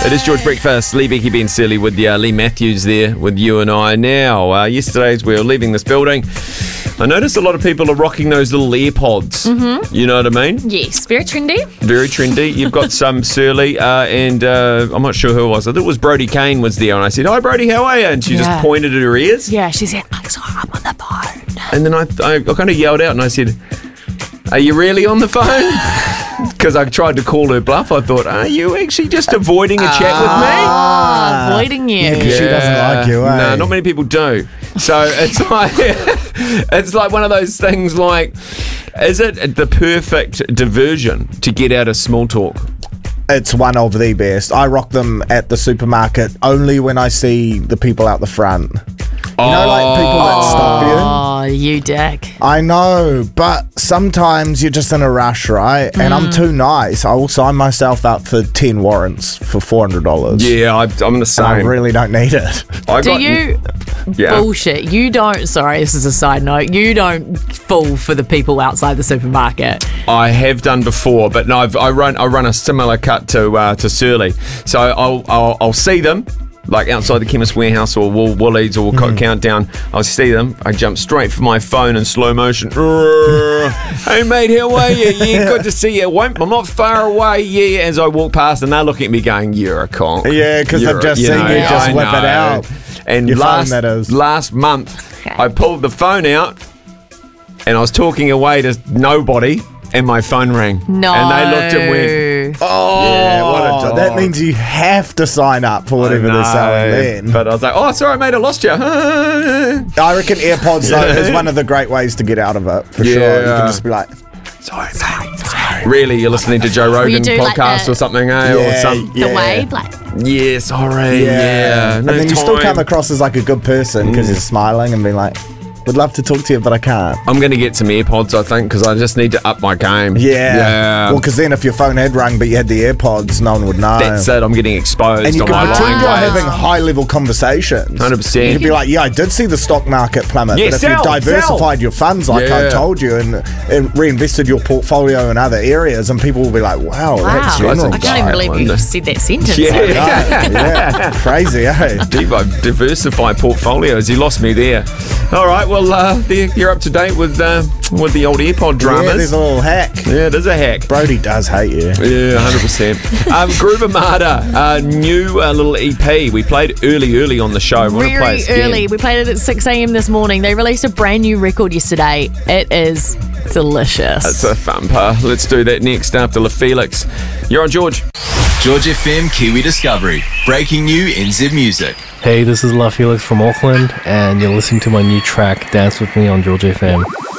It is George Breakfast, Lee, Becky, Ben Surly with Lee Matthews there with you and I. Now, yesterday as we were leaving this building, I noticed a lot of people are rocking those little AirPods. Mm-hmm. You know what I mean? Yes, very trendy. Very trendy. You've got some Surly and I'm not sure who it was. I think it was Brodie Kane was there and I said, "Hi Brodie, how are you?" And she just pointed at her ears. Yeah, she said, "I'm on the phone." And then I kind of yelled out and I said, "Are you really on the phone?" Because I tried to call her bluff. I thought, are you actually just avoiding a chat with me? Avoiding you. Yeah, she doesn't like you, eh? No, not many people do. So it's like it's like one of those things like, is it the perfect diversion to get out of small talk? It's one of the best. I rock them at the supermarket only when I see the people out the front. You know, like people that stop you? Oh, you dick. I know, but sometimes you're just in a rush, right? And I'm too nice. I will sign myself up for 10 warrants for $400. Yeah, I'm the same. I really don't need it. Bullshit. You don't, sorry, this is a side note, you don't fall for the people outside the supermarket. I have done before, but no, I run a similar cut to Surly. So I'll see them, like outside the Chemist Warehouse or Woolies or Countdown. I'll see them. I jump straight for my phone in slow motion. Hey mate, how are you? Yeah, good to see you. I'm not far away. Yeah, as I walk past, and they're looking at me going, "You're a conk." Yeah, because they've just seen you just whip it out. And last month, I pulled the phone out, and I was talking away to nobody. And my phone rang. No. And they looked and went, "Oh, yeah, what a dog." That means you have to sign up for whatever they're selling then. But I was like, "Oh, sorry, mate, I lost you." I reckon AirPods, though, is one of the great ways to get out of it, for sure. You can just be like, sorry. Really, you're listening to Joe Rogan podcast or something, eh? The wave, like... Yeah, sorry, yeah. No, and then you still come across as like a good person because you're smiling and being like, "Would love to talk to you, but I can't." I'm going to get some AirPods, I think, because I just need to up my game. Yeah. Well, because then if your phone had rung but you had the AirPods, no one would know. That's it. I'm getting exposed. And you can pretend you're having high-level conversations. 100%. You can be like, "Yeah, I did see the stock market plummet, but if you've diversified your funds like I told you and reinvested your portfolio in other areas," and people will be like, wow. That's general. I can't even believe you said that sentence. Yeah. Crazy, eh? Diversify portfolios. You lost me there. All right, well, you're up to date with the old AirPod dramas. Yeah, there's a little hack. Yeah, it is a hack. Brodie does hate you. Yeah, 100%. Groove Armada, new little EP. We played early on the show. Very early. We played it at 6 a.m. this morning. They released a brand new record yesterday. It is delicious. It's a thumper. Let's do that next after La Felix. You're on George. George FM Kiwi Discovery. Breaking new NZ music. Hey, this is La Felix from Auckland, and you're listening to my new track, Dance With Me on George FM.